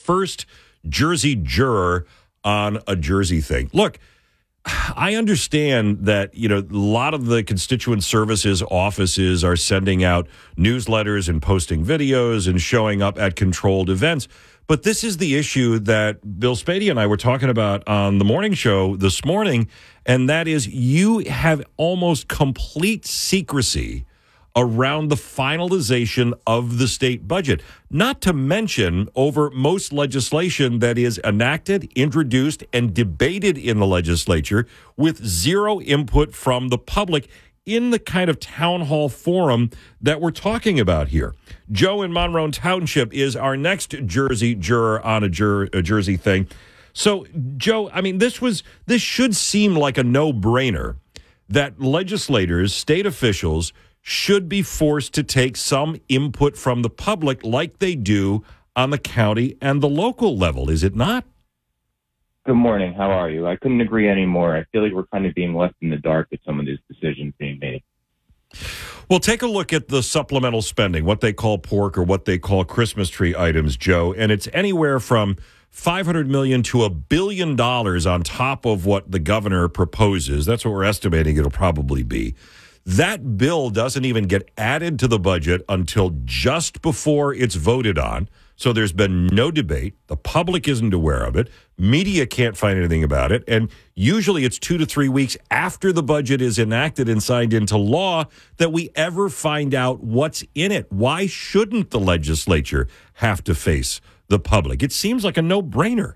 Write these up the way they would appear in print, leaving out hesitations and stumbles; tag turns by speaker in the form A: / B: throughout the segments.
A: first Jersey juror on a Jersey thing. Look, I understand that, a lot of the constituent services offices are sending out newsletters and posting videos and showing up at controlled events. But this is the issue that Bill Spady and I were talking about on the morning show this morning, and that is you have almost complete secrecy around the finalization of the state budget, not to mention over most legislation that is enacted, introduced, and debated in the legislature with zero input from the public in the kind of town hall forum that we're talking about here. Joe in Monroe Township is our next Jersey juror on a Jersey thing. So, Joe, this should seem like a no-brainer that legislators, state officials, should be forced to take some input from the public like they do on the county and the local level, is it not?
B: Good morning. How are you? I couldn't agree anymore. I feel like we're kind of being left in the dark with some of these decisions being made.
A: Well, take a look at the supplemental spending, what they call pork or what they call Christmas tree items, Joe, and it's anywhere from $500 million to $1 billion on top of what the governor proposes. That's what we're estimating it'll probably be. That bill doesn't even get added to the budget until just before it's voted on. So there's been no debate. The public isn't aware of it. Media can't find anything about it. And usually it's 2 to 3 weeks after the budget is enacted and signed into law that we ever find out what's in it. Why shouldn't the legislature have to face the public? It seems like a no-brainer.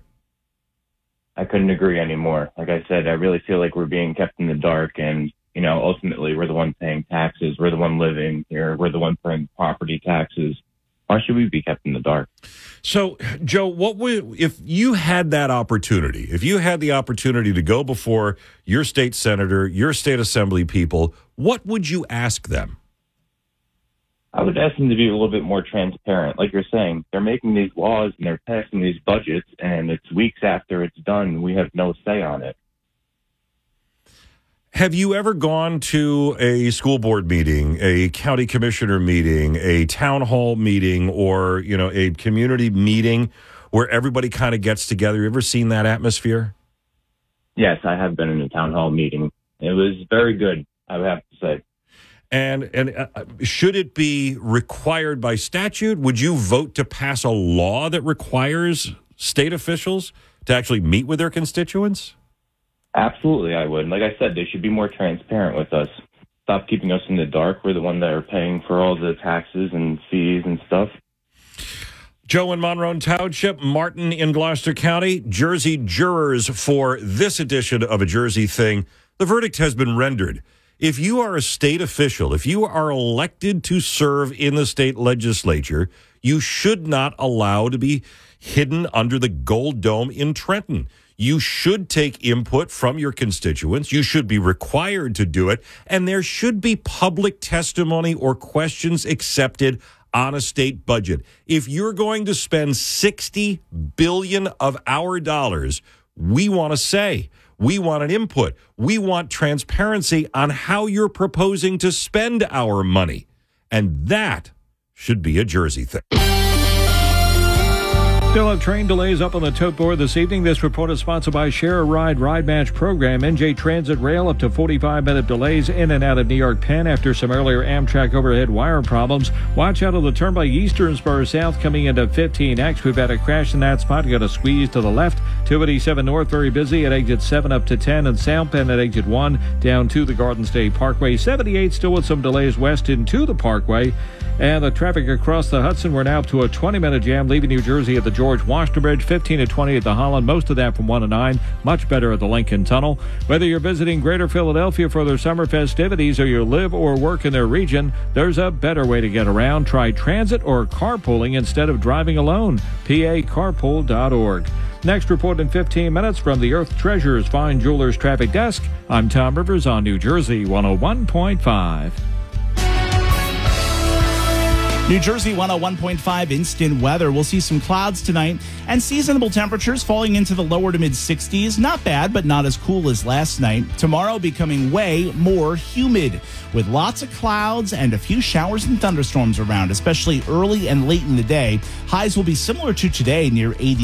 B: I couldn't agree anymore. Like I said, I really feel like we're being kept in the dark, and ultimately, we're the one paying taxes. We're the one living here. We're the one paying property taxes. Why should we be kept in the dark?
A: So, Joe, if you had that opportunity, if you had the opportunity to go before your state senator, your state assembly people, what would you ask them?
B: I would ask them to be a little bit more transparent. Like you're saying, they're making these laws and they're passing these budgets, and it's weeks after it's done. We have no say on it.
A: Have you ever gone to a school board meeting, a county commissioner meeting, a town hall meeting, or, a community meeting where everybody kind of gets together? You ever seen that atmosphere?
B: Yes, I have been in a town hall meeting. It was very good, I would have to say.
A: And should it be required by statute? Would you vote to pass a law that requires state officials to actually meet with their constituents?
B: Absolutely, I would. Like I said, they should be more transparent with us. Stop keeping us in the dark. We're the one that are paying for all the taxes and fees and stuff.
A: Joe in Monroe Township, Martin in Gloucester County, Jersey jurors for this edition of A Jersey Thing. The verdict has been rendered. If you are a state official, if you are elected to serve in the state legislature, you should not allow to be hidden under the Gold Dome in Trenton. You should take input from your constituents. You should be required to do it. And there should be public testimony or questions accepted on a state budget. If you're going to spend $60 billion of our dollars, we want to say, we want an input. We want transparency on how you're proposing to spend our money. And that should be a Jersey thing.
C: Still have train delays up on the tote board this evening. This report is sponsored by Share a Ride Match program. NJ Transit Rail up to 45-minute delays in and out of New York Penn after some earlier Amtrak overhead wire problems. Watch out on the turn by Eastern Spur South coming into 15X. We've had a crash in that spot. Got a squeeze to the left. 287 North very busy at exit 7 up to 10, and South Penn at exit 1 down to the Garden State Parkway. 78 still with some delays west into the Parkway. And the traffic across the Hudson, we're now up to a 20-minute jam leaving New Jersey at the George Washington Bridge, 15 to 20 at the Holland, most of that from 1 to 9, much better at the Lincoln Tunnel. Whether you're visiting Greater Philadelphia for their summer festivities or you live or work in their region, there's a better way to get around. Try transit or carpooling instead of driving alone. PACarpool.org. Next report in 15 minutes from the Earth Treasures Fine Jewelers Traffic Desk. I'm Tom Rivers on New Jersey 101.5.
D: New Jersey 101.5 instant weather. We'll see some clouds tonight and seasonable temperatures falling into the lower to mid 60s. Not bad, but not as cool as last night. Tomorrow becoming way more humid with lots of clouds and a few showers and thunderstorms around, especially early and late in the day. Highs will be similar to today, near 80.